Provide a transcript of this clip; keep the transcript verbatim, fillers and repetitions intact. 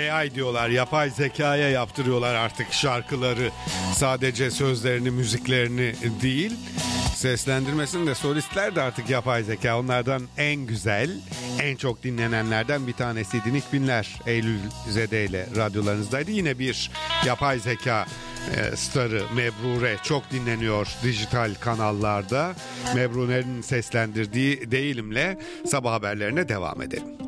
A I diyorlar, yapay zekaya yaptırıyorlar artık şarkıları. Sadece sözlerini, müziklerini değil. Seslendirmesini de solistler de artık yapay zeka. Onlardan en güzel, en çok dinlenenlerden bir tanesiydi. Nick Binler, Eylül Zede ile radyolarınızdaydı. Yine bir yapay zeka e, starı Mebrure çok dinleniyor dijital kanallarda. Mebrure'nin seslendirdiği Değilim'le sabah haberlerine devam edelim.